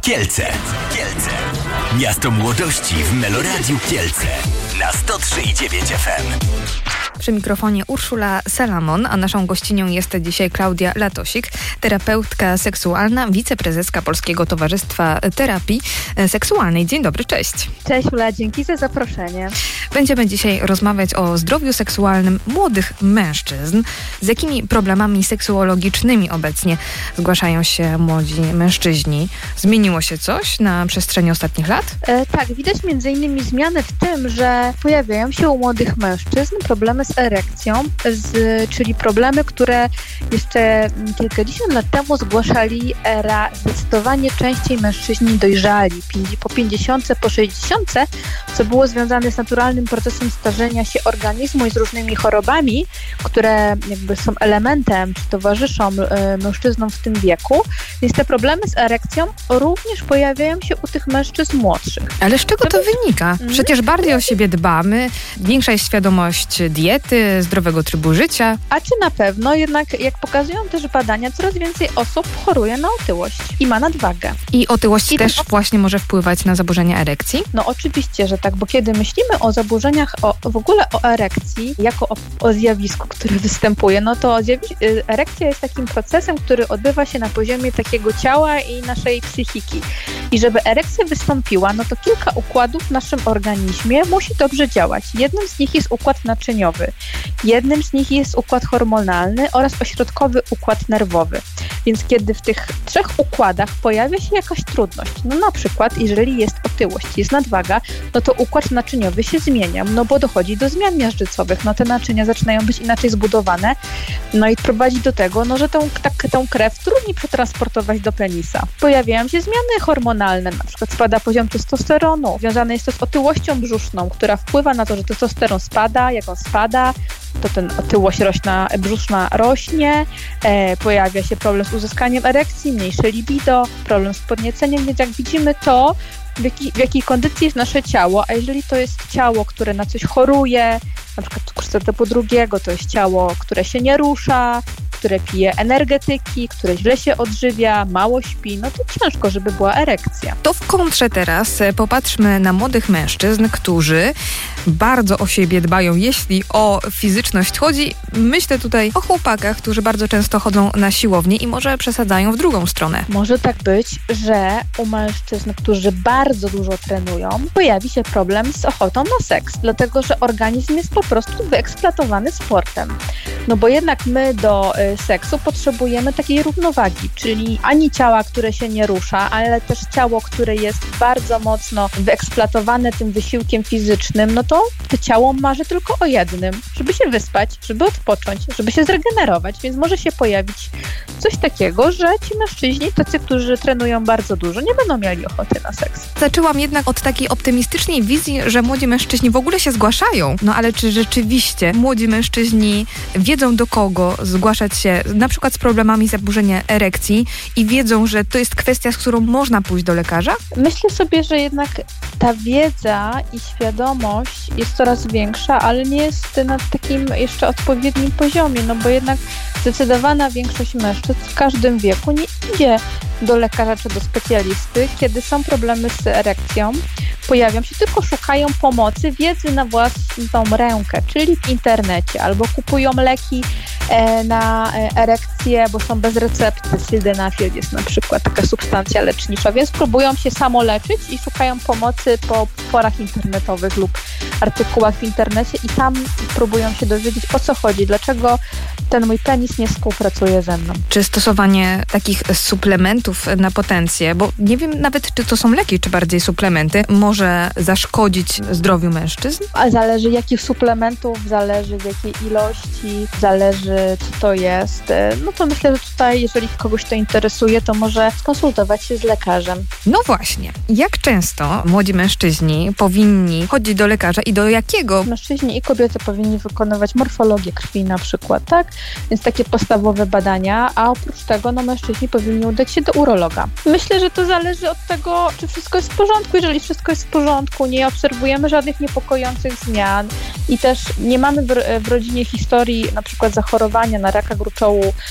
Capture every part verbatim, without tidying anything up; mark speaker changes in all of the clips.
Speaker 1: Kielce. Kielce. Miasto młodości w Meloradiu Kielce. Na sto trzy i dziewięć F M.
Speaker 2: Przy mikrofonie Urszula Salamon, a naszą gościnią jest dzisiaj Klaudia Latosik, terapeutka seksualna, wiceprezeska Polskiego Towarzystwa Terapii Seksualnej. Dzień dobry, cześć.
Speaker 3: Cześć Ula, dzięki za zaproszenie.
Speaker 2: Będziemy dzisiaj rozmawiać o zdrowiu seksualnym młodych mężczyzn. Z jakimi problemami seksuologicznymi obecnie zgłaszają się młodzi mężczyźni? Zmieniło się coś na przestrzeni ostatnich lat?
Speaker 3: E, tak, widać między innymi zmiany w tym, że pojawiają się u młodych mężczyzn problemy z erekcją, z, czyli problemy, które jeszcze kilkadziesiąt lat temu zgłaszali era zdecydowanie częściej mężczyźni dojrzali, po pięćdziesiątce, po sześćdziesiątce, co było związane z naturalnym procesem starzenia się organizmu i z różnymi chorobami, które jakby są elementem, czy towarzyszą y, mężczyznom w tym wieku. Więc te problemy z erekcją również pojawiają się u tych mężczyzn młodszych.
Speaker 2: Ale z czego to wynika? Przecież bardziej o siebie dbamy, większa jest świadomość diety, zdrowego trybu życia.
Speaker 3: A czy na pewno, jednak jak pokazują też badania, coraz więcej osób choruje na otyłość i ma nadwagę.
Speaker 2: I otyłość
Speaker 3: I
Speaker 2: też
Speaker 3: ten...
Speaker 2: właśnie może wpływać na zaburzenia erekcji?
Speaker 3: No oczywiście, że tak, bo kiedy myślimy o zaburzeniach, o, w ogóle o erekcji, jako o, o zjawisku, które występuje, no to zjawisk, erekcja jest takim procesem, który odbywa się na poziomie takiego ciała i naszej psychiki. I żeby erekcja wystąpiła, no to kilka układów w naszym organizmie musi dobrze działać. Jednym z nich jest układ naczyniowy, jednym z nich jest układ hormonalny oraz ośrodkowy układ nerwowy. Więc kiedy w tych trzech układach pojawia się jakaś trudność, no na przykład jeżeli jest otyłość, jest nadwaga, no to układ naczyniowy się zmienia, no bo dochodzi do zmian miażdżycowych, no te naczynia zaczynają być inaczej zbudowane, no i prowadzi do tego, no że tą, tak, tą krew trudniej przetransportować do penisa. Pojawiają się zmiany hormonalne, na przykład spada poziom testosteronu, związane jest to z otyłością brzuszną, która wpływa na to, że testosteron spada, jak on spada, to ten otyłość rośna, brzuszna rośnie, e, pojawia się problem z uzyskaniem erekcji, mniejsze libido, problem z podnieceniem, więc jak widzimy to, w, jaki, w jakiej kondycji jest nasze ciało, a jeżeli to jest ciało, które na coś choruje, na przykład cukrzyca typu drugiego, to jest ciało, które się nie rusza, które pije energetyki, które źle się odżywia, mało śpi, no to ciężko, żeby była erekcja.
Speaker 2: To w kontrze teraz popatrzmy na młodych mężczyzn, którzy bardzo o siebie dbają, jeśli o fizyczność chodzi. Myślę tutaj o chłopakach, którzy bardzo często chodzą na siłownię i może przesadzają w drugą stronę.
Speaker 3: Może tak być, że u mężczyzn, którzy bardzo dużo trenują, pojawi się problem z ochotą na seks, dlatego że organizm jest po prostu wyeksploatowany sportem. No bo jednak my do y, seksu potrzebujemy takiej równowagi, czyli ani ciała, które się nie rusza, ale też ciało, które jest bardzo mocno wyeksploatowane tym wysiłkiem fizycznym, no to to ciało marzy tylko o jednym, żeby się wyspać, żeby odpocząć, żeby się zregenerować, więc może się pojawić coś takiego, że ci mężczyźni, tacy, którzy trenują bardzo dużo, nie będą mieli ochoty na seks.
Speaker 2: Zaczęłam jednak od takiej optymistycznej wizji, że młodzi mężczyźni w ogóle się zgłaszają. No ale czy rzeczywiście młodzi mężczyźni wiedzą, do kogo zgłaszać się, na przykład z problemami zaburzenia erekcji i wiedzą, że to jest kwestia, z którą można pójść do lekarza?
Speaker 3: Myślę sobie, że jednak ta wiedza i świadomość jest coraz większa, ale nie jest na takim jeszcze odpowiednim poziomie, no bo jednak zdecydowana większość mężczyzn w każdym wieku nie idzie do lekarza czy do specjalisty, kiedy są problemy z erekcją, pojawią się, tylko szukają pomocy, wiedzy na własną rękę, czyli w internecie, albo kupują leki e, na erekcję, bo są bez recepty. Sildenafil jest na przykład taka substancja lecznicza, więc próbują się samoleczyć i szukają pomocy po forach internetowych lub artykułach w internecie i tam próbują się dowiedzieć, o co chodzi, dlaczego ten mój penis nie współpracuje ze mną.
Speaker 2: Czy stosowanie takich suplementów na potencję, bo nie wiem nawet, czy to są leki, czy bardziej suplementy, może zaszkodzić zdrowiu mężczyzn?
Speaker 3: A zależy jakich suplementów, zależy w jakiej ilości, zależy co to jest. No to myślę, że tutaj, jeżeli kogoś to interesuje, to może skonsultować się z lekarzem.
Speaker 2: No właśnie. Jak często młodzi mężczyźni powinni chodzić do lekarza i do jakiego?
Speaker 3: Mężczyźni i kobiety powinni wykonywać morfologię krwi na przykład, tak? Więc takie podstawowe badania, a oprócz tego no mężczyźni powinni udać się do urologa. Myślę, że to zależy od tego, czy wszystko jest w porządku. Jeżeli wszystko jest w porządku, nie obserwujemy żadnych niepokojących zmian i też nie mamy w, w rodzinie historii na przykład zachorowania na raka gruczołu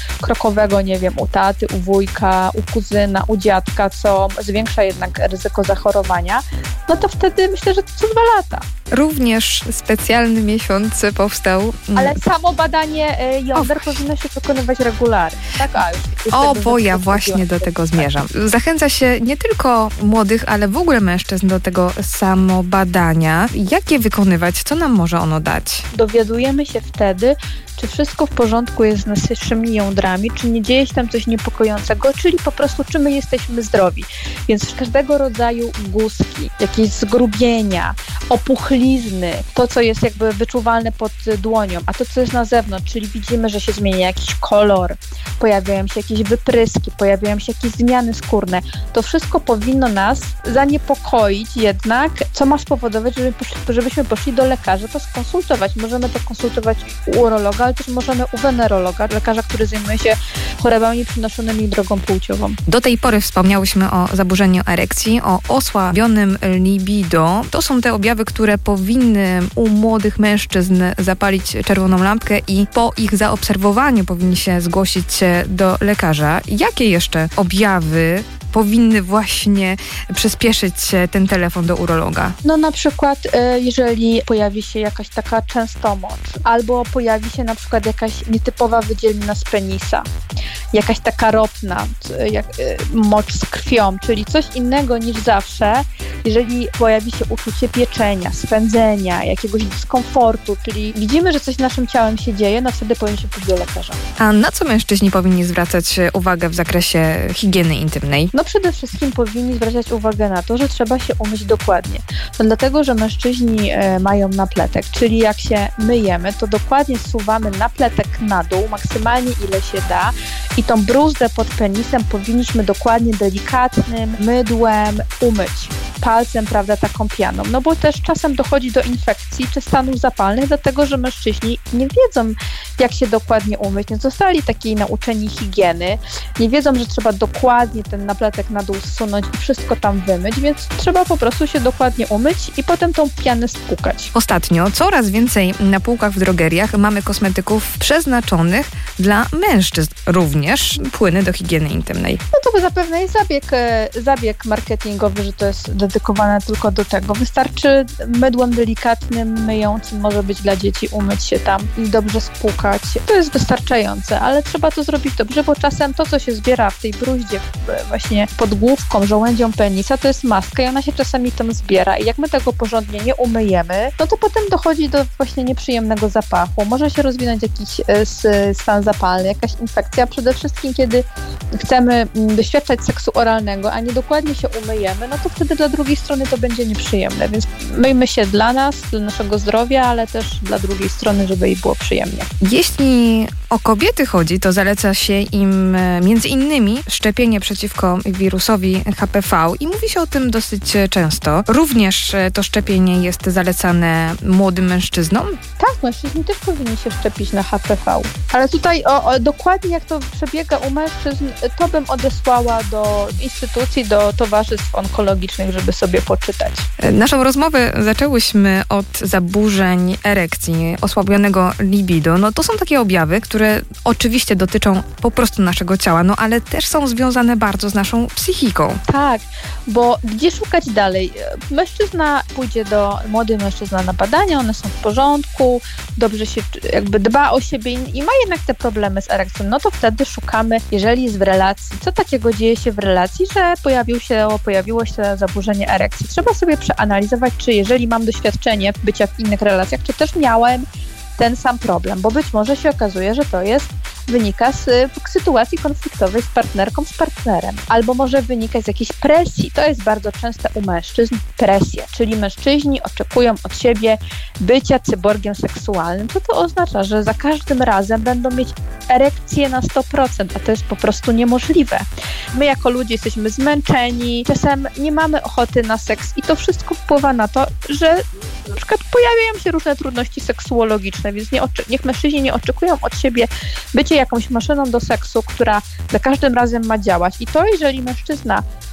Speaker 3: krokowego, nie wiem, u taty, u wujka, u kuzyna, u dziadka, co zwiększa jednak ryzyko zachorowania, no to wtedy myślę, że to co dwa lata.
Speaker 2: Również specjalny miesiąc powstał.
Speaker 3: Ale samo badanie jąder o, powinno się wykonywać regularnie. Tak? A, już, już
Speaker 2: o, bo ja właśnie do tego zmierzam. Zachęca się nie tylko młodych, ale w ogóle mężczyzn do tego samobadania. Jak je wykonywać? Co nam może ono dać?
Speaker 3: Dowiadujemy się wtedy, czy wszystko w porządku jest z naszymi jądrami, czy nie dzieje się tam coś niepokojącego, czyli po prostu czy my jesteśmy zdrowi. Więc każdego rodzaju guzki, jakieś zgrubienia, opuchlizny, to co jest jakby wyczuwalne pod dłonią, a to co jest na zewnątrz, czyli widzimy, że się zmienia jakiś kolor, pojawiają się jakieś wypryski, pojawiają się jakieś zmiany skórne. To wszystko powinno nas zaniepokoić jednak, co ma spowodować, żeby poszli, żebyśmy poszli do lekarza, to skonsultować. Możemy to konsultować u urologa, ale też możemy u wenerologa, lekarza, który zajmuje się chorobami przenoszonymi drogą płciową.
Speaker 2: Do tej pory wspomniałyśmy o zaburzeniu erekcji, o osłabionym libido. To są te objawy, które powinny u młodych mężczyzn zapalić czerwoną lampkę i po ich zaobserwowaniu powinni się zgłosić do lekarza. Jakie jeszcze objawy powinny właśnie przyspieszyć ten telefon do urologa?
Speaker 3: No na przykład jeżeli pojawi się jakaś taka częstomoc, albo pojawi się na przykład jakaś nietypowa wydzielina z penisa, jakaś taka ropna, jak, mocz z krwią, czyli coś innego niż zawsze, jeżeli pojawi się uczucie pieczenia, swędzenia, jakiegoś dyskomfortu, czyli widzimy, że coś z naszym ciałem się dzieje, no wtedy powinniśmy pójść do lekarza.
Speaker 2: A na co mężczyźni powinni zwracać uwagę w zakresie higieny intymnej?
Speaker 3: No przede wszystkim powinni zwracać uwagę na to, że trzeba się umyć dokładnie. To dlatego, że mężczyźni e, mają napletek, czyli jak się myjemy, to dokładnie zsuwamy napletek na dół, maksymalnie ile się da i tą bruzdę pod penisem powinniśmy dokładnie delikatnym mydłem umyć. Palcem, prawda, taką pianą. No bo też czasem dochodzi do infekcji czy stanów zapalnych, dlatego że mężczyźni nie wiedzą, jak się dokładnie umyć. Nie zostali takiej nauczeni higieny. Nie wiedzą, że trzeba dokładnie ten napletek na dół zsunąć i wszystko tam wymyć, więc trzeba po prostu się dokładnie umyć i potem tą pianę spłukać.
Speaker 2: Ostatnio coraz więcej na półkach w drogeriach mamy kosmetyków przeznaczonych dla mężczyzn. Również płyny do higieny intymnej.
Speaker 3: No to zapewne jest zabieg, zabieg marketingowy, że to jest dedykowane tylko do tego. Wystarczy mydłem delikatnym, myjącym, może być dla dzieci, umyć się tam i dobrze spłukać. To jest wystarczające, ale trzeba to zrobić dobrze, bo czasem to, co się zbiera w tej bruździe właśnie pod główką, żołędzią penisa, to jest maska i ona się czasami tam zbiera i jak my tego porządnie nie umyjemy, no to potem dochodzi do właśnie nieprzyjemnego zapachu. Może się rozwinąć jakiś stan zapalny, jakaś infekcja. Przede wszystkim, kiedy chcemy doświadczać seksu oralnego, a nie dokładnie się umyjemy, no to wtedy dla drugiej strony to będzie nieprzyjemne, więc myjmy się dla nas, dla naszego zdrowia, ale też dla drugiej strony, żeby jej było przyjemnie.
Speaker 2: Jeśli o kobiety chodzi, to zaleca się im między innymi szczepienie przeciwko wirusowi H P V i mówi się o tym dosyć często. Również to szczepienie jest zalecane młodym mężczyznom?
Speaker 3: Tak, mężczyźni też powinni się szczepić na H P V. Ale tutaj o, o, dokładnie jak to przebiega u mężczyzn, to bym odesłała do instytucji, do towarzystw onkologicznych, żeby sobie poczytać.
Speaker 2: Naszą rozmowę zaczęłyśmy od zaburzeń erekcji, osłabionego libido. No to są takie objawy, które oczywiście dotyczą po prostu naszego ciała, no ale też są związane bardzo z naszą psychiką.
Speaker 3: Tak, bo gdzie szukać dalej? Mężczyzna pójdzie do, młody mężczyzna na badania, one są w porządku, dobrze się jakby dba o siebie i ma jednak te problemy z erekcją, no to wtedy szukamy, jeżeli jest w relacji, co takiego dzieje się w relacji, że pojawił się, pojawiło się zaburzenie erekcji. Trzeba sobie przeanalizować, czy jeżeli mam doświadczenie bycia w innych relacjach, czy też miałem ten sam problem, bo być może się okazuje, że to jest wynika z sytuacji konfliktowej z partnerką, z partnerem, albo może wynikać z jakiejś presji. To jest bardzo często u mężczyzn presja, czyli mężczyźni oczekują od siebie bycia cyborgiem seksualnym. Co to oznacza? Że za każdym razem będą mieć erekcję na sto procent, a to jest po prostu niemożliwe. My jako ludzie jesteśmy zmęczeni, czasem nie mamy ochoty na seks i to wszystko wpływa na to, że na przykład pojawiają się różne trudności seksuologiczne, więc nie oczy- niech mężczyźni nie oczekują od siebie bycie jakąś maszyną do seksu, która za każdym razem ma działać. I to, jeżeli mężczyzna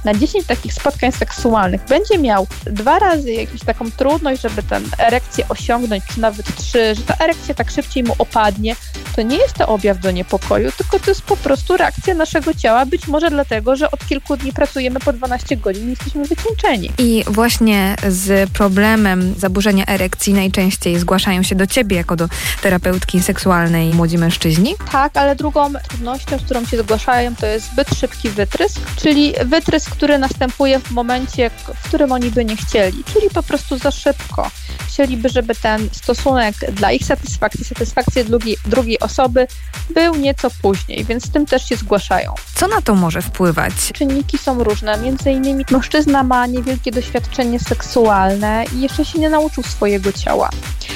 Speaker 3: na dziesięć takich spotkań seksualnych będzie miał dwa razy jakąś taką trudność, żeby tę erekcję osiągnąć, czy nawet trzy, że ta erekcja tak szybciej mu opadnie, to nie jest to objaw do niepokoju, tylko to jest po prostu reakcja naszego ciała, być może dlatego, że od kilku dni pracujemy po dwanaście godzin i jesteśmy wycieńczeni.
Speaker 2: I właśnie z problemem zaburzenia erekcji najczęściej zgłaszają się do ciebie jako do terapeutki seksualnej młodzi mężczyźni?
Speaker 3: Tak, ale drugą trudnością, z którą się zgłaszają, to jest zbyt szybki wytrysk, czyli wytrysk, który następuje w momencie, w którym oni by nie chcieli, czyli po prostu za szybko. Chcieliby, żeby ten stosunek dla ich satysfakcji, satysfakcji drugiej, drugiej osoby był nieco później, więc z tym też się zgłaszają.
Speaker 2: Co na to może wpływać?
Speaker 3: Czynniki są różne, między innymi mężczyzna ma niewielkie doświadczenie seksualne i jeszcze się nie nauczył swojego ciała.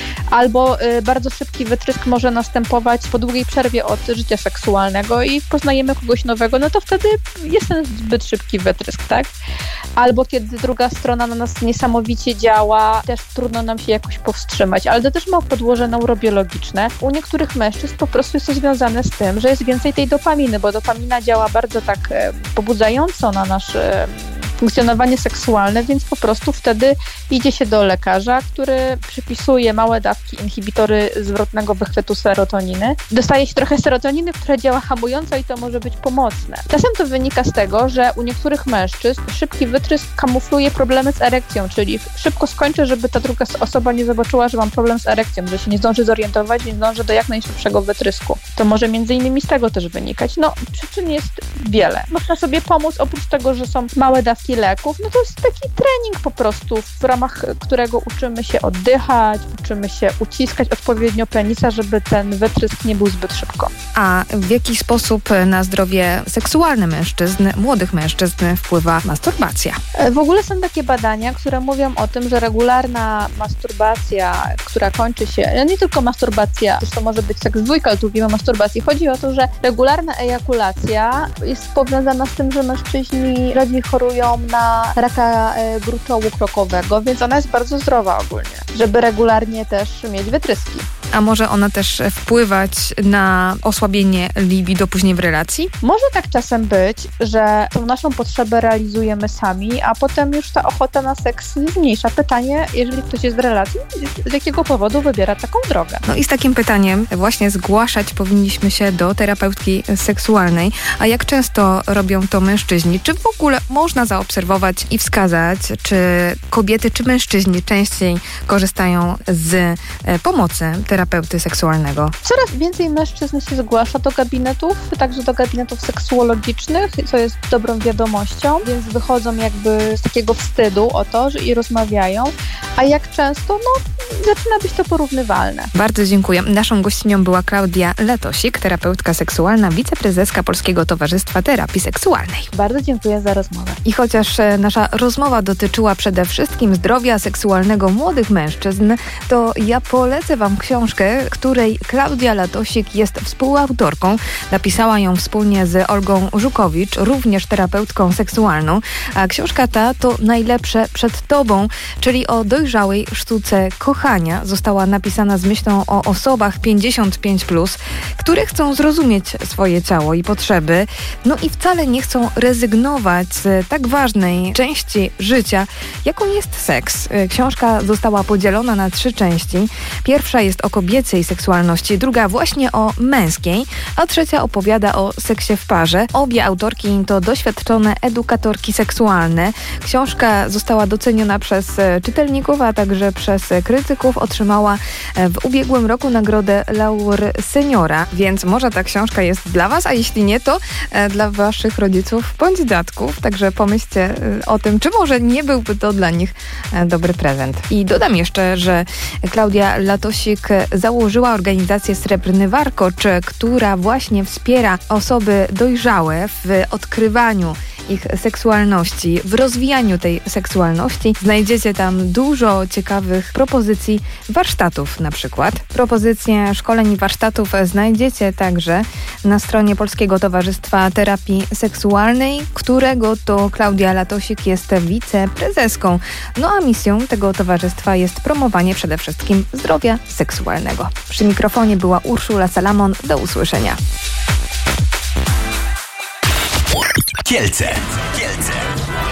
Speaker 3: Albo y, bardzo szybki wytrysk może następować po długiej przerwie od życia seksualnego i poznajemy kogoś nowego, no to wtedy jest ten zbyt szybki wytrysk, tak? Albo kiedy druga strona na nas niesamowicie działa, też trudno nam się jakoś powstrzymać, ale to też ma podłoże neurobiologiczne. U niektórych mężczyzn po prostu jest to związane z tym, że jest więcej tej dopaminy, bo dopamina działa bardzo tak e, pobudzająco na nasz e, funkcjonowanie seksualne, więc po prostu wtedy idzie się do lekarza, który przypisuje małe dawki inhibitory zwrotnego wychwytu serotoniny. Dostaje się trochę serotoniny, która działa hamująco i to może być pomocne. Czasem to wynika z tego, że u niektórych mężczyzn szybki wytrysk kamufluje problemy z erekcją, czyli szybko skończę, żeby ta druga osoba nie zobaczyła, że mam problem z erekcją, że się nie zdąży zorientować, nie zdąży do jak najszybszego wytrysku. To może między innymi z tego też wynikać. No, przyczyn jest wiele. Można sobie pomóc, oprócz tego, że są małe dawki leków, no to jest taki trening po prostu, w ramach którego uczymy się oddychać, uczymy się uciskać odpowiednio penisa, żeby ten wytrysk nie był zbyt szybko.
Speaker 2: A w jaki sposób na zdrowie seksualne mężczyzn, młodych mężczyzn wpływa masturbacja?
Speaker 3: W ogóle są takie badania, które mówią o tym, że regularna masturbacja, która kończy się, no nie tylko masturbacja, też to może być seks dwójka, ale tu mówimy o masturbacji. Chodzi o to, że regularna ejakulacja jest powiązana z tym, że mężczyźni rzadziej chorują na raka gruczołu krokowego, więc ona jest bardzo zdrowa ogólnie, żeby regularnie też mieć wytryski.
Speaker 2: A może ona też wpływać na osłabienie libido później w relacji?
Speaker 3: Może tak czasem być, że tą naszą potrzebę realizujemy sami, a potem już ta ochota na seks zmniejsza. Pytanie, jeżeli ktoś jest w relacji, z jakiego powodu wybiera taką drogę?
Speaker 2: No i z takim pytaniem właśnie zgłaszać powinniśmy się do terapeutki seksualnej. A jak często robią to mężczyźni? Czy w ogóle można zaobserwować i wskazać, czy kobiety, czy mężczyźni częściej korzystają z pomocy terapeuty seksualnego?
Speaker 3: Coraz więcej mężczyzn się zgłasza do gabinetów, także do gabinetów seksuologicznych, co jest dobrą wiadomością, więc wychodzą jakby z takiego wstydu o to, że i rozmawiają, a jak często, no zaczyna być to porównywalne.
Speaker 2: Bardzo dziękuję. Naszą gościnią była Klaudia Latosik, terapeutka seksualna, wiceprezeska Polskiego Towarzystwa Terapii Seksualnej.
Speaker 3: Bardzo dziękuję za rozmowę.
Speaker 2: I chociaż nasza rozmowa dotyczyła przede wszystkim zdrowia seksualnego młodych mężczyzn, to ja polecę Wam książkę, której Klaudia Latosik jest współautorką. Napisała ją wspólnie z Olgą Żukowicz, również terapeutką seksualną. A książka ta to Najlepsze przed Tobą, czyli o dojrzałej sztuce kochania. Została napisana z myślą o osobach pięćdziesiąt pięć plus, które chcą zrozumieć swoje ciało i potrzeby, no i wcale nie chcą rezygnować z tak ważnej części życia, jaką jest seks. Książka została podzielona na trzy części. Pierwsza jest o kobiecej seksualności, druga właśnie o męskiej, a trzecia opowiada o seksie w parze. Obie autorki to doświadczone edukatorki seksualne. Książka została doceniona przez czytelników, a także przez krytyków. Otrzymała w ubiegłym roku nagrodę Laur Seniora, więc może ta książka jest dla Was, a jeśli nie, to dla Waszych rodziców bądź dziadków. Także pomyślcie o tym, czy może nie byłby to dla nich dobry prezent. I dodam jeszcze, że Klaudia Latosik założyła organizację Srebrny Warkocz, która właśnie wspiera osoby dojrzałe w odkrywaniu ich seksualności, w rozwijaniu tej seksualności. Znajdziecie tam dużo ciekawych propozycji warsztatów na przykład. Propozycje szkoleń i warsztatów znajdziecie także na stronie Polskiego Towarzystwa Terapii Seksualnej, którego to Klaudia Latosik jest wiceprezeską. No a misją tego towarzystwa jest promowanie przede wszystkim zdrowia seksualnego. Przy mikrofonie była Urszula Salamon. Do usłyszenia.
Speaker 1: Kielce. Kielce.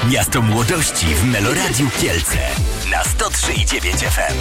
Speaker 1: Miasto Młodości w Meloradiu Kielce na sto trzy i dziewięć F M.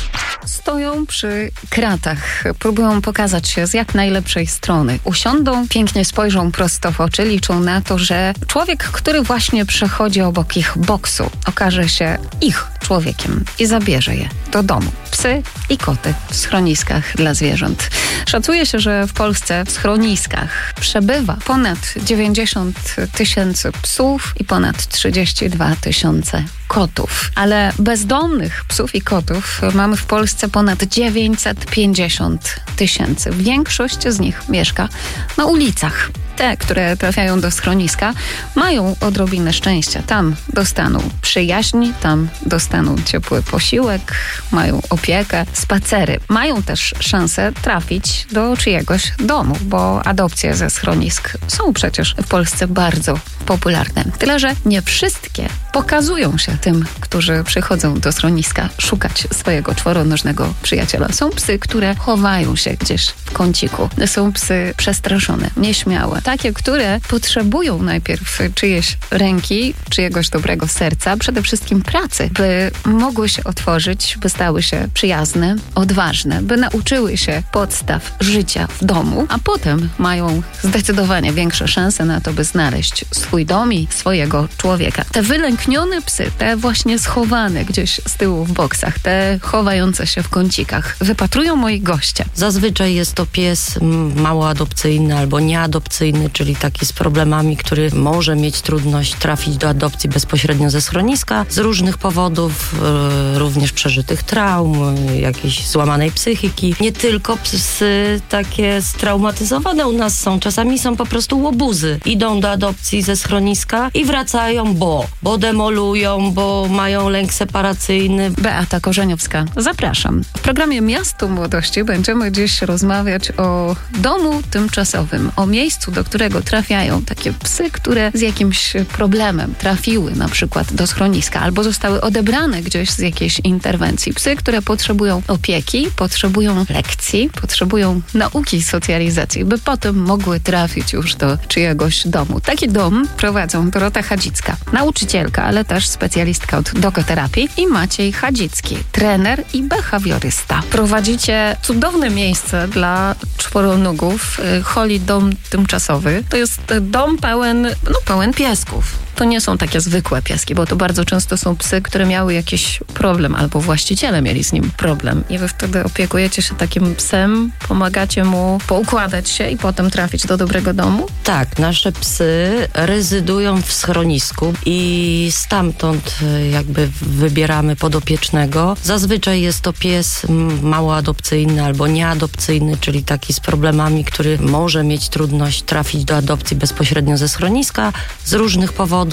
Speaker 4: Stoją przy kratach, próbują pokazać się z jak najlepszej strony. Usiądą, pięknie spojrzą prosto w oczy, liczą na to, że człowiek, który właśnie przechodzi obok ich boksu, okaże się ich człowiekiem i zabierze je do domu. Psy i koty w schroniskach dla zwierząt. Szacuje się, że w Polsce w schroniskach przebywa ponad dziewięćdziesiąt tysięcy psów i ponad trzydzieści dwa tysiące kotów. Ale bezdomnych psów i kotów mamy w Polsce ponad dziewięćset pięćdziesiąt tysięcy. Większość z nich mieszka na ulicach. Te, które trafiają do schroniska, mają odrobinę szczęścia. Tam dostaną przyjaźni, tam dostaną ciepły posiłek, mają opiekę, spacery. Mają też szansę trafić do czyjegoś domu, bo adopcje ze schronisk są przecież w Polsce bardzo popularne. Tyle, że nie wszystkie pokazują się tym, którzy przychodzą do schroniska szukać swojego czworonożnego przyjaciela. Są psy, które chowają się gdzieś w kąciku. Są psy przestraszone, nieśmiałe. Takie, które potrzebują najpierw czyjeś ręki, czyjegoś dobrego serca, przede wszystkim pracy, by mogły się otworzyć, by stały się przyjazne, odważne, by nauczyły się podstaw życia w domu, a potem mają zdecydowanie większe szanse na to, by znaleźć swój dom i swojego człowieka. Te wylęknione psy, te właśnie schowane gdzieś z tyłu w boksach, te chowające się w kącikach, wypatrują moi goście.
Speaker 5: Zazwyczaj jest to pies mało adopcyjny albo nieadopcyjny, czyli taki z problemami, który może mieć trudność trafić do adopcji bezpośrednio ze schroniska z różnych powodów, e, również przeżytych traum, jakiejś złamanej psychiki. Nie tylko psy takie straumatyzowane u nas są, czasami są po prostu łobuzy. Idą do adopcji ze schroniska i wracają, bo, bo demolują, bo mają lęk separacyjny.
Speaker 4: Beata Korzeniowska, zapraszam. W programie Miasto Młodości będziemy dziś rozmawiać o domu tymczasowym, o miejscu, do którego trafiają takie psy, które z jakimś problemem trafiły na przykład do schroniska albo zostały odebrane gdzieś z jakiejś interwencji. Psy, które potrzebują opieki, potrzebują lekcji, potrzebują nauki, socjalizacji, by potem mogły trafić już do czyjegoś domu. Taki dom prowadzą Dorota Chadzicka, nauczycielka, ale też specjalistka od dogoterapii, i Maciej Chadzicki, trener i behawiorysta. Prowadzicie cudowne miejsce dla czworonogów, Holi Dom Tymczasowy. To jest dom pełen, no pełen piesków. To nie są takie zwykłe pieski, bo to bardzo często są psy, które miały jakiś problem, albo właściciele mieli z nim problem. I wy wtedy opiekujecie się takim psem, pomagacie mu poukładać się i potem trafić do dobrego domu?
Speaker 5: Tak, nasze psy rezydują w schronisku i stamtąd jakby wybieramy podopiecznego. Zazwyczaj jest to pies mało adopcyjny albo nieadopcyjny, czyli taki z problemami, który może mieć trudność trafić do adopcji bezpośrednio ze schroniska z różnych powodów,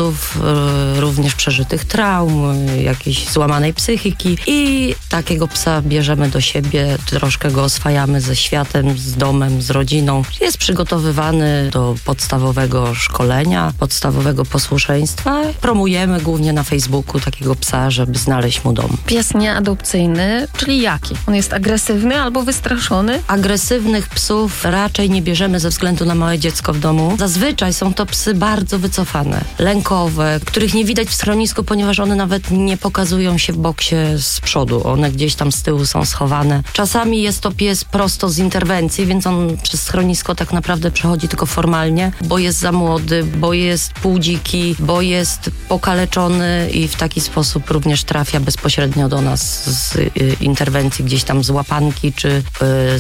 Speaker 5: również przeżytych traum, jakiejś złamanej psychiki, i takiego psa bierzemy do siebie, troszkę go oswajamy ze światem, z domem, z rodziną. Jest przygotowywany do podstawowego szkolenia, podstawowego posłuszeństwa. Promujemy głównie na Facebooku takiego psa, żeby znaleźć mu dom.
Speaker 4: Pies nieadopcyjny, czyli jaki? On jest agresywny albo wystraszony?
Speaker 5: Agresywnych psów raczej nie bierzemy ze względu na małe dziecko w domu. Zazwyczaj są to psy bardzo wycofane, lękowe, których nie widać w schronisku, ponieważ one nawet nie pokazują się w boksie z przodu. One gdzieś tam z tyłu są schowane. Czasami jest to pies prosto z interwencji, więc on przez schronisko tak naprawdę przechodzi tylko formalnie, bo jest za młody, bo jest półdziki, bo jest pokaleczony i w taki sposób również trafia bezpośrednio do nas z y, interwencji gdzieś tam z łapanki, czy y,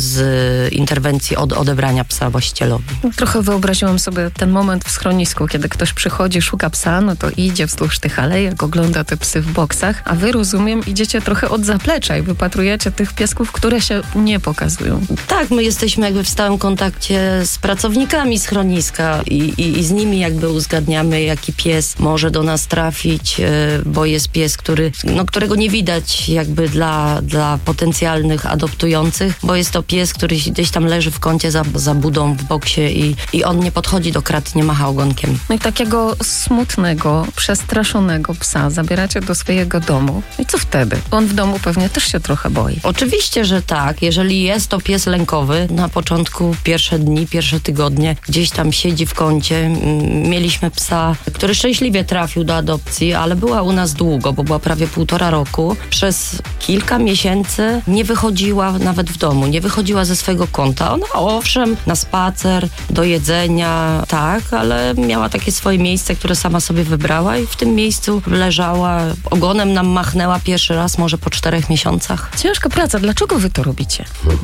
Speaker 5: z interwencji od odebrania psa właścicielowi.
Speaker 4: Trochę wyobraziłam sobie ten moment w schronisku, kiedy ktoś przychodzi, szuka psa, no to idzie wzdłuż tych alejek, ogląda te psy w boksach, a wy, rozumiem, idziecie trochę od zaplecza i wypatrujecie tych piesków, które się nie pokazują.
Speaker 5: Tak, my jesteśmy jakby w stałym kontakcie z pracownikami schroniska i, i, i z nimi jakby uzgadniamy, jaki pies może do nas trafić, bo jest pies, który, no, którego nie widać jakby dla, dla potencjalnych adoptujących, bo jest to pies, który gdzieś tam leży w kącie za, za budą w boksie i, i on nie podchodzi do kraty, nie macha ogonkiem.
Speaker 4: No i takiego smutnego samotnego, przestraszonego psa zabieracie do swojego domu. I co wtedy? On w domu pewnie też się trochę boi.
Speaker 5: Oczywiście, że tak. Jeżeli jest to pies lękowy, na początku pierwsze dni, pierwsze tygodnie gdzieś tam siedzi w kącie. Mieliśmy psa, który szczęśliwie trafił do adopcji, ale była u nas długo, bo była prawie półtora roku. Przez kilka miesięcy nie wychodziła nawet w domu, nie wychodziła ze swojego kąta. Ona owszem, na spacer, do jedzenia, tak, ale miała takie swoje miejsce, które sama sobie wybrała i w tym miejscu leżała, ogonem nam machnęła pierwszy raz może po czterech miesiącach.
Speaker 4: Ciężka praca. Dlaczego wy to robicie?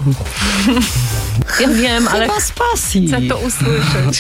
Speaker 4: Ja wiem, ale
Speaker 5: chyba z pasji.
Speaker 4: chcę to usłyszeć.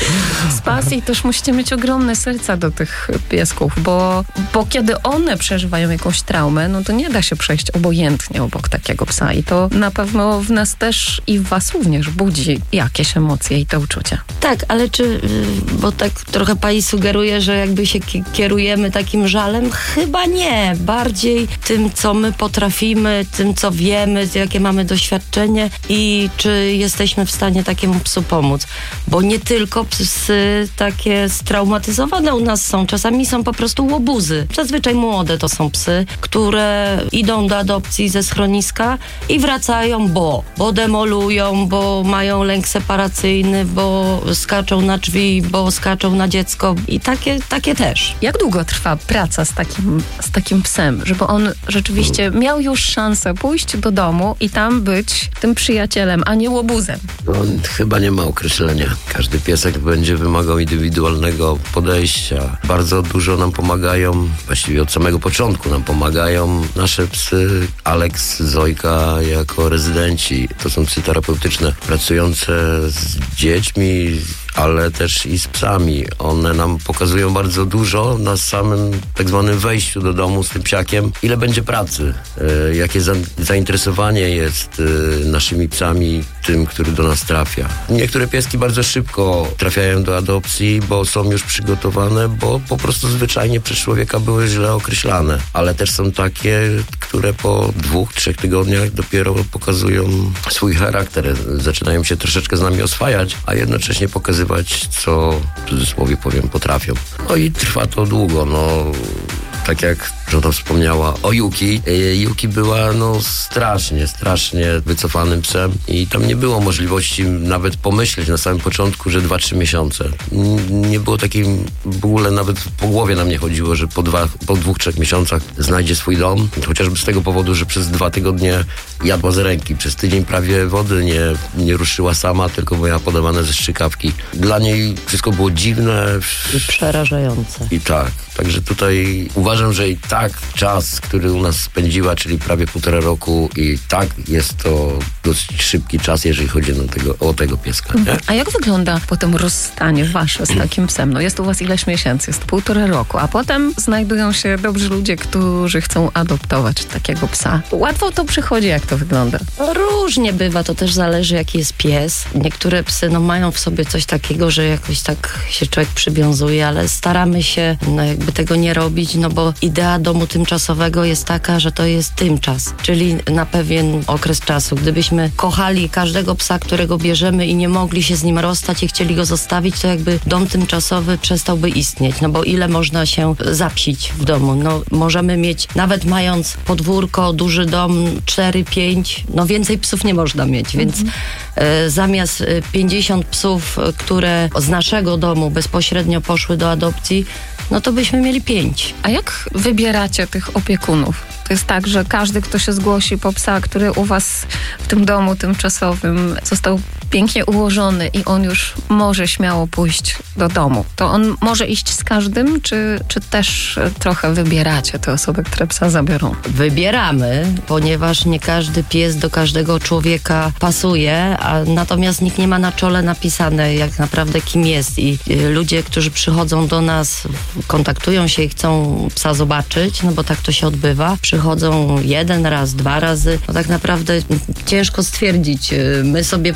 Speaker 4: Z pasji też musicie mieć ogromne serca do tych piesków, bo, bo kiedy one przeżywają jakąś traumę, no to nie da się przejść obojętnie obok takiego psa i to na pewno w nas też i w was również budzi jakieś emocje i te uczucia.
Speaker 5: Tak, ale czy, bo tak trochę pani sugeruje, że jakby się kierujemy takim żalem? Chyba nie. Bardziej tym, co my potrafimy, tym, co wiemy, jakie mamy doświadczenie i czy jesteśmy w stanie takiemu psu pomóc. Bo nie tylko psy takie straumatyzowane u nas są. Czasami są po prostu łobuzy. Zazwyczaj młode to są psy, które idą do adopcji ze schroniska i wracają, bo, bo demolują, bo mają lęk separacyjny, bo skaczą na drzwi, bo skaczą na dziecko i takie, takie też.
Speaker 4: Jak długo trwa praca z takim, z takim psem, żeby on rzeczywiście miał już szansę pójść do domu i tam być tym przyjacielem, a nie łobuzem?
Speaker 6: No, chyba nie ma określenia. Każdy piesek będzie wymagał indywidualnego podejścia. Bardzo dużo nam pomagają, właściwie od samego początku nam pomagają nasze psy. Alex, Zojka jako rezydenci. To są psy terapeutyczne, pracujące z dziećmi, ale też i z psami. One nam pokazują bardzo dużo na samym tak zwanym wejściu do domu z tym psiakiem. Ile będzie pracy, e, jakie za, zainteresowanie jest e, naszymi psami, tym, który do nas trafia. Niektóre pieski bardzo szybko trafiają do adopcji, bo są już przygotowane, bo po prostu zwyczajnie przez człowieka były źle określane. Ale też są takie, które po dwóch, trzech tygodniach dopiero pokazują swój charakter. Zaczynają się troszeczkę z nami oswajać, a jednocześnie pokazywać, co w cudzysłowie powiem, potrafią. No i trwa to długo, no tak jak żona wspomniała o Yuki. Yuki była no strasznie, strasznie wycofanym psem i tam nie było możliwości nawet pomyśleć na samym początku, że dwa, trzy miesiące. Nie było takiej w ogóle nawet po głowie nam nie chodziło, że po, dwa, po dwóch, trzech miesiącach znajdzie swój dom. Chociażby z tego powodu, że przez dwa tygodnie jadła z ręki. Przez tydzień prawie wody nie, nie ruszyła sama, tylko miała podawane ze strzykawki. Dla niej wszystko było dziwne.
Speaker 5: I przerażające.
Speaker 6: I tak. Także tutaj uważam, że i tak czas, który u nas spędziła, czyli prawie półtora roku i tak jest to dosyć szybki czas, jeżeli chodzi o tego, o tego pieska. Nie?
Speaker 4: A jak wygląda potem rozstanie wasze z takim psem? No jest u was ileś miesięcy, jest półtora roku, a potem znajdują się dobrzy ludzie, którzy chcą adoptować takiego psa. Łatwo to przychodzi, jak to wygląda?
Speaker 5: Różnie bywa, to też zależy, jaki jest pies. Niektóre psy no, mają w sobie coś takiego, że jakoś tak się człowiek przywiązuje, ale staramy się no, jakby tego nie robić, no bo idea domu tymczasowego jest taka, że to jest tymczas, czyli na pewien okres czasu. Gdybyśmy kochali każdego psa, którego bierzemy i nie mogli się z nim rozstać i chcieli go zostawić, to jakby dom tymczasowy przestałby istnieć, no bo ile można się zapsić w domu? No możemy mieć, nawet mając podwórko, duży dom, cztery, pięć, no więcej psów nie można mieć, więc mhm. e, zamiast pięćdziesiąt psów, które z naszego domu bezpośrednio poszły do adopcji, no to byśmy mieli pięć.
Speaker 4: A jak wybieracie tych opiekunów? To jest tak, że każdy, kto się zgłosi po psa, który u was w tym domu tymczasowym został pięknie ułożony i on już może śmiało pójść do domu, to on może iść z każdym, czy, czy też trochę wybieracie te osoby, które psa zabiorą?
Speaker 5: Wybieramy, ponieważ nie każdy pies do każdego człowieka pasuje, a natomiast nikt nie ma na czole napisane jak naprawdę kim jest i y, ludzie, którzy przychodzą do nas, kontaktują się i chcą psa zobaczyć, no bo tak to się odbywa. Przychodzą jeden raz, dwa razy. No tak naprawdę ciężko stwierdzić. My sobie później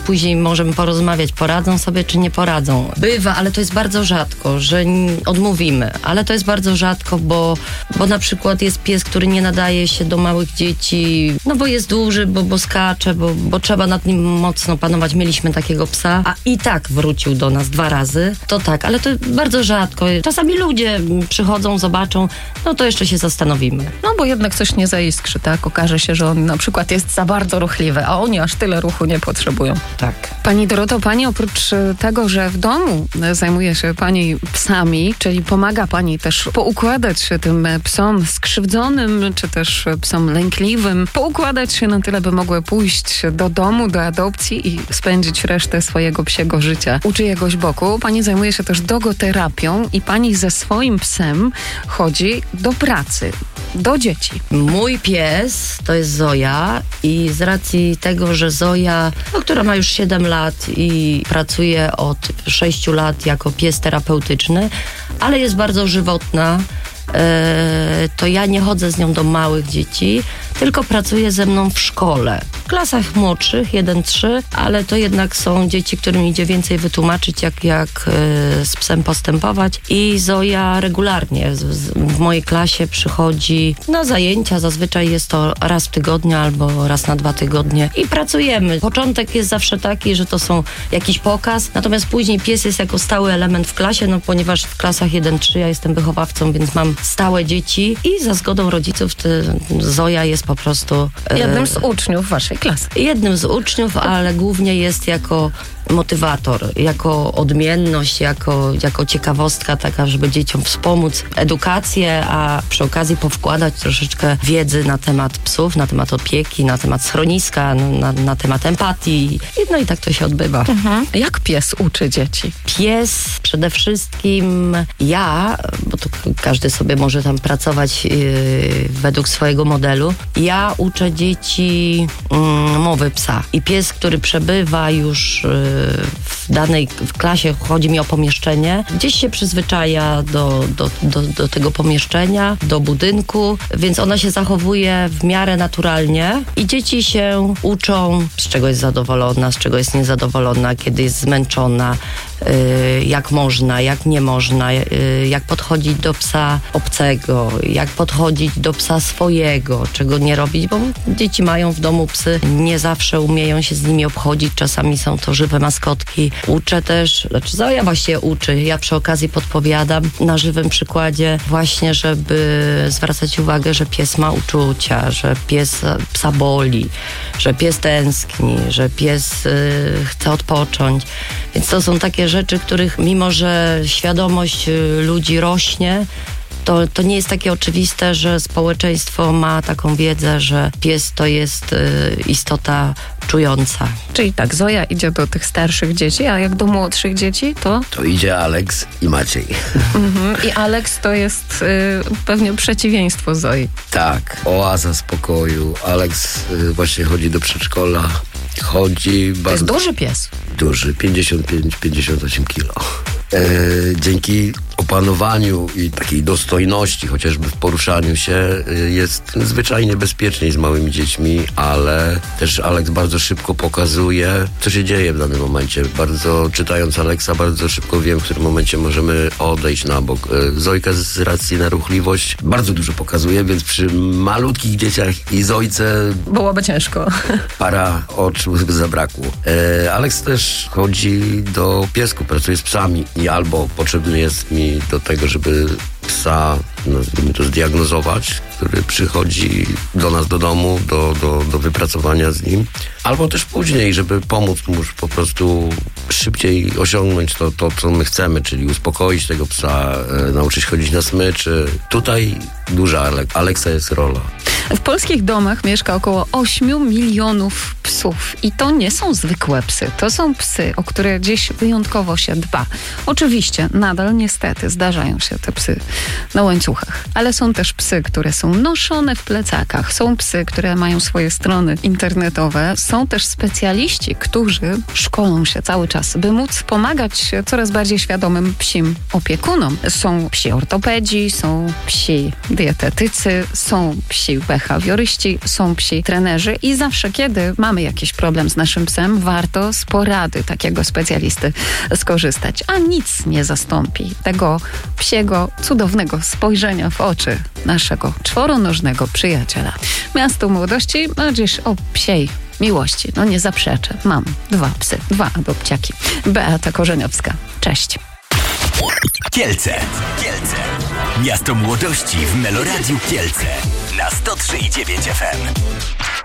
Speaker 5: możemy porozmawiać, poradzą sobie czy nie poradzą. Bywa, ale to jest bardzo rzadko, że odmówimy, ale to jest bardzo rzadko, bo, bo na przykład jest pies, który nie nadaje się do małych dzieci, no bo jest duży, bo, bo skacze, bo, bo trzeba nad nim mocno panować. Mieliśmy takiego psa, a i tak wrócił do nas dwa razy. To tak, ale to bardzo rzadko. Czasami ludzie przychodzą, zobaczą, no to jeszcze się zastanowimy.
Speaker 4: No bo jednak coś nie zaiskrzy, tak? Okaże się, że on na przykład jest za bardzo ruchliwy, a oni aż tyle ruchu nie potrzebują.
Speaker 5: Tak.
Speaker 4: Pani Doroto, pani oprócz tego, że w domu zajmuje się pani psami, czyli pomaga pani też poukładać się tym psom skrzywdzonym, czy też psom lękliwym, poukładać się na tyle, by mogły pójść do domu, do adopcji i spędzić resztę swojego psiego życia u czyjegoś boku. Pani zajmuje się też dogoterapią i pani ze swoim psem chodzi do pracy, do dzieci.
Speaker 5: Mój pies to jest Zoja i z racji tego, że Zoja, no, która ma już siedem lat i pracuje od sześciu lat jako pies terapeutyczny, ale jest bardzo żywotna, to ja nie chodzę z nią do małych dzieci, tylko pracuję ze mną w szkole. W klasach młodszych, jeden trzy, ale to jednak są dzieci, którym idzie więcej wytłumaczyć, jak, jak z psem postępować. I Zoja regularnie w mojej klasie przychodzi na zajęcia. Zazwyczaj jest to raz w tygodniu albo raz na dwa tygodnie i pracujemy. Początek jest zawsze taki, że to są jakiś pokaz, natomiast później pies jest jako stały element w klasie, no ponieważ w klasach jeden trzy ja jestem wychowawcą, więc mam stałe dzieci i za zgodą rodziców ty, Zoja jest po prostu... E,
Speaker 4: jednym z uczniów waszej klasy.
Speaker 5: Jednym z uczniów, ale głównie jest jako motywator, jako odmienność, jako, jako ciekawostka taka, żeby dzieciom wspomóc edukację, a przy okazji powkładać troszeczkę wiedzy na temat psów, na temat opieki, na temat schroniska, na, na temat empatii. No i tak to się odbywa.
Speaker 4: Mhm. Jak pies uczy dzieci?
Speaker 5: Pies przede wszystkim ja, bo to każdy sobie może tam pracować yy, według swojego modelu, ja uczę dzieci yy, mowy psa. I pies, który przebywa już yy, w danej w klasie, chodzi mi o pomieszczenie, gdzieś się przyzwyczaja do, do, do, do tego pomieszczenia, do budynku, więc ona się zachowuje w miarę naturalnie i dzieci się uczą, z czego jest zadowolona, z czego jest niezadowolona, kiedy jest zmęczona, yy, jak można, jak nie można, yy, jak podchodzić do psa obcego, jak podchodzić do psa swojego, czego nie robić, bo dzieci mają w domu psy, nie zawsze umieją się z nimi obchodzić, czasami są to żywe maskotki. Uczę też, znaczy Zoja właściwie uczy, ja przy okazji podpowiadam na żywym przykładzie właśnie, żeby zwracać uwagę, że pies ma uczucia, że pies psa boli, że pies tęskni, że pies y, chce odpocząć. Więc to są takie rzeczy, których mimo, że świadomość y, ludzi rośnie, To, to nie jest takie oczywiste, że społeczeństwo ma taką wiedzę, że pies to jest y, istota czująca.
Speaker 4: Czyli tak, Zoja idzie do tych starszych dzieci, a jak do młodszych dzieci, to...
Speaker 6: To idzie Aleks i Maciej.
Speaker 4: Mhm. I Aleks to jest y, pewnie przeciwieństwo Zoi.
Speaker 6: Tak, oaza spokoju. Aleks y, właśnie chodzi do przedszkola. Chodzi bardzo...
Speaker 4: To jest duży pies.
Speaker 6: Duży, pięćdziesiąt pięć pięćdziesiąt osiem kilo. E, dzięki opanowaniu i takiej dostojności, chociażby w poruszaniu się, jest zwyczajnie bezpieczniej z małymi dziećmi, ale też Aleks bardzo szybko pokazuje, co się dzieje w danym momencie. Bardzo, czytając Aleksa, bardzo szybko wiem, w którym momencie możemy odejść na bok. Zojka z racji na ruchliwość bardzo dużo pokazuje, więc przy malutkich dzieciach i Zojce
Speaker 4: byłoby ciężko.
Speaker 6: Para oczu zabrakło. E, Aleks też chodzi do piesku, pracuje z psami i albo potrzebny jest mi do tego, żeby psa, nazwijmy to, zdiagnozować, który przychodzi do nas do domu, do, do, do wypracowania z nim, albo też później, żeby pomóc mu po prostu szybciej osiągnąć to, to co my chcemy, czyli uspokoić tego psa, e, nauczyć chodzić na smyczy. Tutaj duża Aleksa jest rola.
Speaker 4: W polskich domach mieszka około ośmiu milionów psów i to nie są zwykłe psy. To są psy, o które dziś wyjątkowo się dba. Oczywiście nadal niestety zdarzają się te psy na łańcuchach, ale są też psy, które są noszone w plecakach. Są psy, które mają swoje strony internetowe. Są też specjaliści, którzy szkolą się cały czas, by móc pomagać coraz bardziej świadomym psim opiekunom. Są psi ortopedzi, są psi dietetycy, są psi behawioryści, są psi trenerzy i zawsze, kiedy mamy mamy jakiś problem z naszym psem, warto z porady takiego specjalisty skorzystać. A nic nie zastąpi tego psiego, cudownego spojrzenia w oczy naszego czworonożnego przyjaciela. Miasto Młodości, a dziś o psiej miłości. No nie zaprzeczę. Mam dwa psy, dwa adopciaki. Beata Korzeniowska. Cześć.
Speaker 1: Kielce. Kielce. Miasto Młodości w Meloradiu Kielce. Na sto trzy i dziewięć F M.